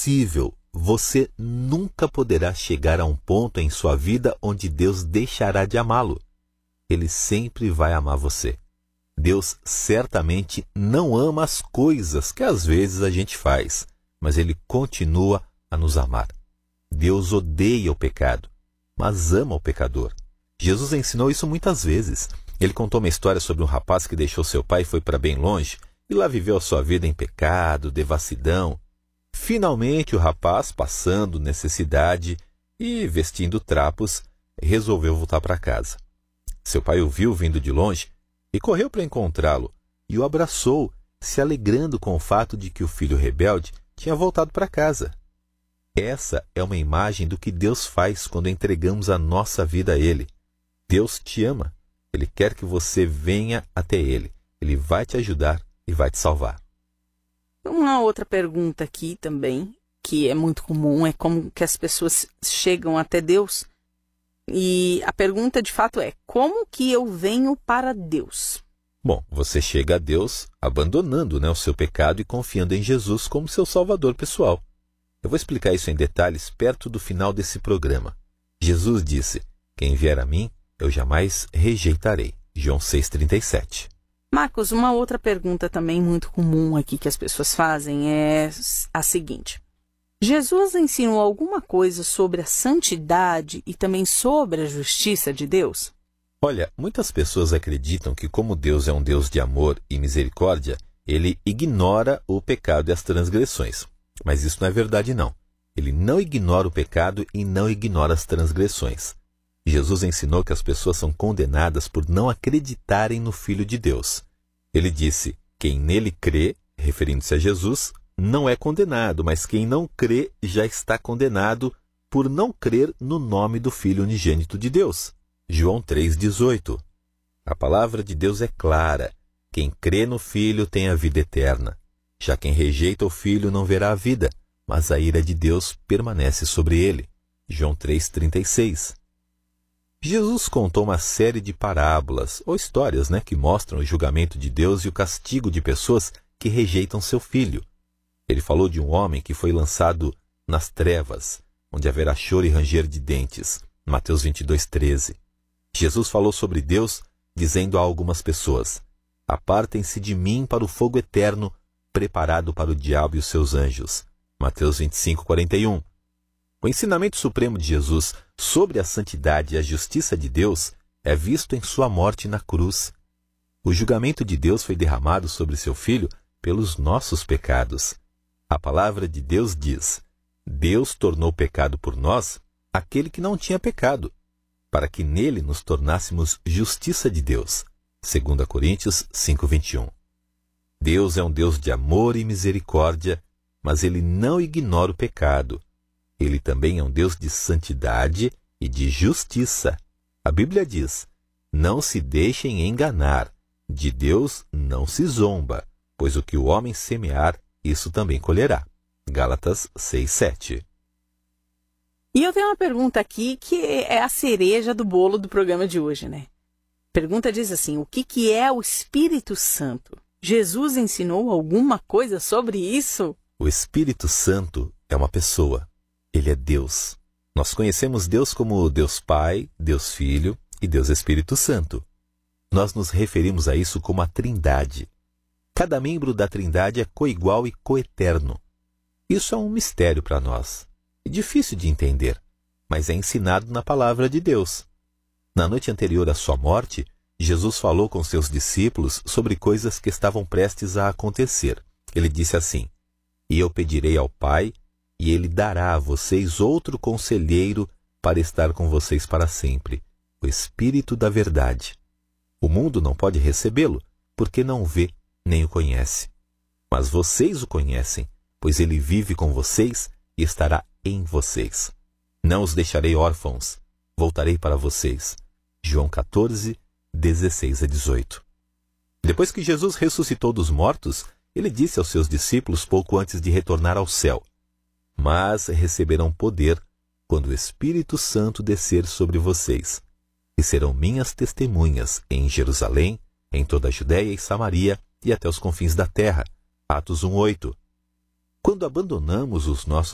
impossível. Você nunca poderá chegar a um ponto em sua vida onde Deus deixará de amá-lo. Ele sempre vai amar você. Deus certamente não ama as coisas que às vezes a gente faz, mas Ele continua a nos amar. Deus odeia o pecado, mas ama o pecador. Jesus ensinou isso muitas vezes. Ele contou uma história sobre um rapaz que deixou seu pai e foi para bem longe, e lá viveu a sua vida em pecado, devassidão. Finalmente o rapaz, passando necessidade e vestindo trapos, resolveu voltar para casa. Seu pai o viu vindo de longe e correu para encontrá-lo e o abraçou, se alegrando com o fato de que o filho rebelde tinha voltado para casa. Essa é uma imagem do que Deus faz quando entregamos a nossa vida a Ele. Deus te ama. Ele quer que você venha até Ele. Ele vai te ajudar e vai te salvar. Uma outra pergunta aqui também, que é muito comum, é como que as pessoas chegam até Deus. E a pergunta de fato é, como que eu venho para Deus? Bom, você chega a Deus abandonando, o seu pecado e confiando em Jesus como seu salvador pessoal. Eu vou explicar isso em detalhes perto do final desse programa. Jesus disse, quem vier a mim, eu jamais rejeitarei. João 6,37. Marcos, uma outra pergunta também muito comum aqui que as pessoas fazem é a seguinte. Jesus ensinou alguma coisa sobre a santidade e também sobre a justiça de Deus? Olha, muitas pessoas acreditam que como Deus é um Deus de amor e misericórdia, Ele ignora o pecado e as transgressões. Mas isso não é verdade, não. Ele não ignora o pecado e não ignora as transgressões. Jesus ensinou que as pessoas são condenadas por não acreditarem no Filho de Deus. Ele disse, quem nele crê, referindo-se a Jesus, não é condenado, mas quem não crê já está condenado por não crer no nome do Filho unigênito de Deus. João 3,18. A palavra de Deus é clara. Quem crê no Filho tem a vida eterna. Já quem rejeita o Filho não verá a vida, mas a ira de Deus permanece sobre ele. João 3,36. Jesus contou uma série de parábolas ou histórias, que mostram o julgamento de Deus e o castigo de pessoas que rejeitam seu Filho. Ele falou de um homem que foi lançado nas trevas, onde haverá choro e ranger de dentes. Mateus 22,13. Jesus falou sobre Deus, dizendo a algumas pessoas, apartem-se de mim para o fogo eterno, preparado para o diabo e os seus anjos. Mateus 25,41. O ensinamento supremo de Jesus sobre a santidade e a justiça de Deus é visto em sua morte na cruz. O julgamento de Deus foi derramado sobre seu Filho pelos nossos pecados. A palavra de Deus diz, Deus tornou pecado por nós aquele que não tinha pecado, para que nele nos tornássemos justiça de Deus. 2 Coríntios 5,21. Deus é um Deus de amor e misericórdia, mas Ele não ignora o pecado. Ele também é um Deus de santidade e de justiça. A Bíblia diz, não se deixem enganar, de Deus não se zomba, pois o que o homem semear, isso também colherá. Gálatas 6,7. E eu tenho uma pergunta aqui que é a cereja do bolo do programa de hoje, A pergunta diz assim, o que é o Espírito Santo? Jesus ensinou alguma coisa sobre isso? O Espírito Santo é uma pessoa. Ele é Deus. Nós conhecemos Deus como Deus Pai, Deus Filho e Deus Espírito Santo. Nós nos referimos a isso como a Trindade. Cada membro da Trindade é coigual e coeterno. Isso é um mistério para nós. É difícil de entender, mas é ensinado na palavra de Deus. Na noite anterior à sua morte, Jesus falou com seus discípulos sobre coisas que estavam prestes a acontecer. Ele disse assim, e eu pedirei ao Pai, e Ele dará a vocês outro conselheiro para estar com vocês para sempre, o Espírito da Verdade. O mundo não pode recebê-lo, porque não vê nem o conhece. Mas vocês o conhecem, pois Ele vive com vocês e estará em vocês. Não os deixarei órfãos, voltarei para vocês. João 14, 16 a 18. Depois que Jesus ressuscitou dos mortos, Ele disse aos seus discípulos pouco antes de retornar ao céu, mas receberão poder quando o Espírito Santo descer sobre vocês, e serão minhas testemunhas em Jerusalém, em toda a Judéia e Samaria e até os confins da terra. Atos 1:8. Quando abandonamos os nossos